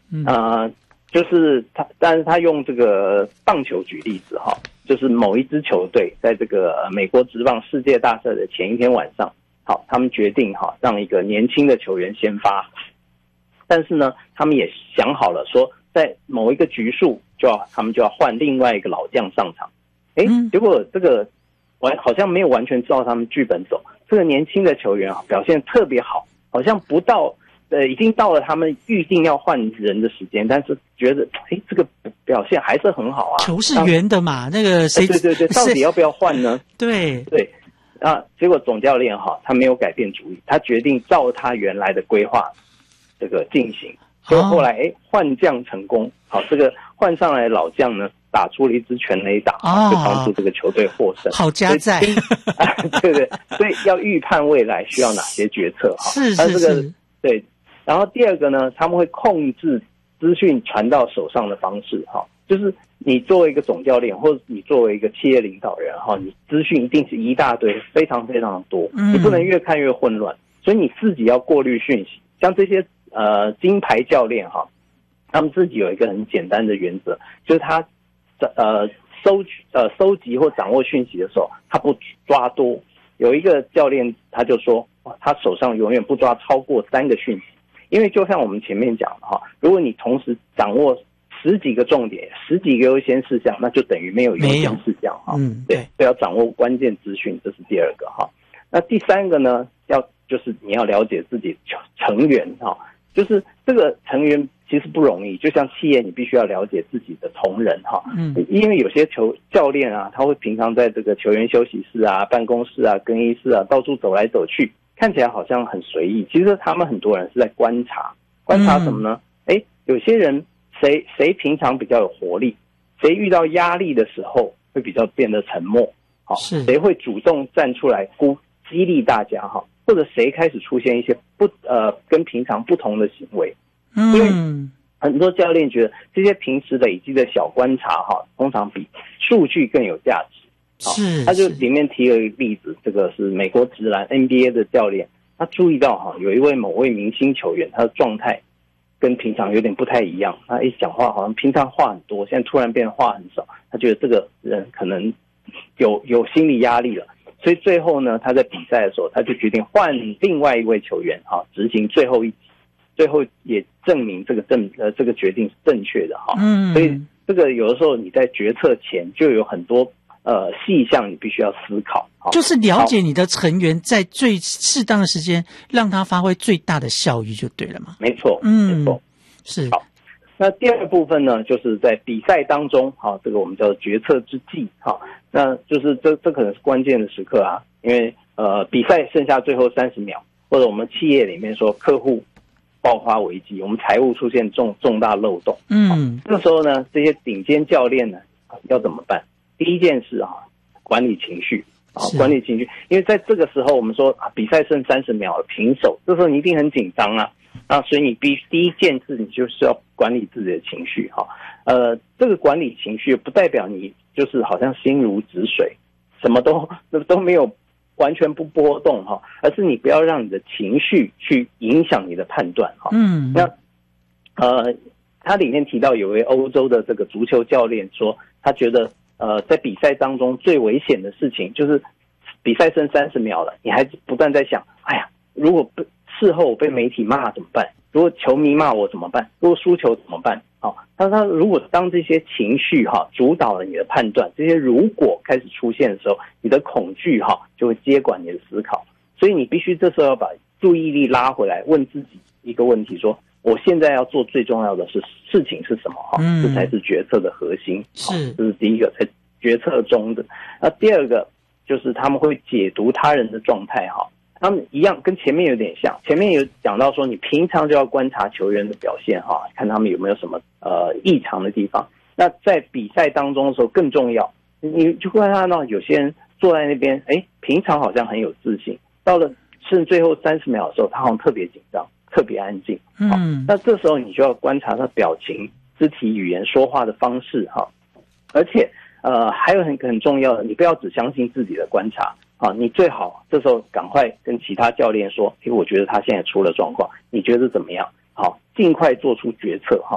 就是但是他用这个棒球举例子哈，就是某一支球队在这个美国职棒世界大赛的前一天晚上，好，他们决定哈让一个年轻的球员先发，但是呢，他们也想好了说，在某一个局数他们就要换另外一个老将上场，结果这个好像没有完全照他们剧本走，这个年轻的球员啊表现特别好，好像不到。已经到了他们预定要换人的时间，但是觉得这个表现还是很好啊。 球是圆的嘛，那个谁对，到底要不要换呢？ 对啊，结果总教练他没有改变主意，他决定照他原来的规划这个进行。结果后来换将成功，好，这个换上来的老将呢打出了一支全垒打，就帮助这个球队获胜。 好加在， 对，所以要预判未来需要哪些决策哈。 是， 对。然后第二个呢，他们会控制资讯传到手上的方式哈，就是你作为一个总教练，或者你作为一个企业领导人哈，你资讯一定是一大堆，非常非常的多，你不能越看越混乱，所以你自己要过滤讯息。像这些金牌教练哈，他们自己有一个很简单的原则，就是他收集或掌握讯息的时候，他不抓多。有一个教练他就说，他手上永远不抓超过3个讯息。因为就像我们前面讲的哈，如果你同时掌握10几个重点、10几个优先事项，那就等于没有优先事项哈。对，要掌握关键资讯，这是第二个哈。那第三个呢，就是你要了解自己成员哈，就是这个成员其实不容易，就像企业你必须要了解自己的同仁哈。因为有些教练啊，他会平常在这个球员休息室啊、办公室啊、更衣室啊到处走来走去。看起来好像很随意，其实他们很多人是在观察什么呢？有些人谁平常比较有活力，谁遇到压力的时候会比较变得沉默，谁会主动站出来激励大家哈，或者谁开始出现一些跟平常不同的行为，因为很多教练觉得这些平时累积的小观察哈，通常比数据更有价值。他就里面提了一个例子，这个是美国职篮 NBA 的教练，他注意到有一位某位明星球员，他的状态跟平常有点不太一样，他一讲话好像平常话很多，现在突然变话很少，他觉得这个人可能有心理压力了，所以最后呢，他在比赛的时候，他就决定换另外一位球员执行最后一集，最后也证明这个决定是正确的哈。所以这个有的时候你在决策前就有很多细项你必须要思考， 就是了解你的成员，在最适当的时间让他发挥最大的效益就对了嘛。 没错，没错， 是。 好，那第二部分呢，就是在比赛当中，这个我们叫决策之际，那就是这可能是关键的时刻啊，因为比赛剩下最后30秒，或者我们企业里面说客户爆发危机，我们财务出现重大漏洞，这个时候呢，这些顶尖教练呢要怎么办？第一件事管理情绪管理情绪，因为在这个时候我们说比赛剩30秒了，平手，这时候你一定很紧张啊，所以你第一件事你就是要管理自己的情绪这个管理情绪不代表你就是好像心如止水，什么都没有，完全不波动而是你不要让你的情绪去影响你的判断那他里面提到有位欧洲的这个足球教练说，他觉得在比赛当中最危险的事情就是比赛剩30秒了，你还不断在想，哎呀，如果事后我被媒体骂怎么办？如果球迷骂我怎么办？如果输球怎么办？他如果当这些情绪主导了你的判断，这些如果开始出现的时候，你的恐惧就会接管你的思考，所以你必须这时候要把注意力拉回来，问自己一个问题，说我现在要做最重要的事情是什么这才是决策的核心这是第一个在决策中的。那第二个就是他们会解读他人的状态他们一样跟前面有点像，前面有讲到说你平常就要观察球员的表现看他们有没有什么异常的地方。那在比赛当中的时候更重要，你就会看到有些人坐在那边平常好像很有自信，到了剩最后30秒的时候他好像特别紧张特别安静那这时候你就要观察他表情肢体语言说话的方式而且还有很重要的，你不要只相信自己的观察你最好这时候赶快跟其他教练说我觉得他现在出了状况，你觉得怎么样尽快做出决策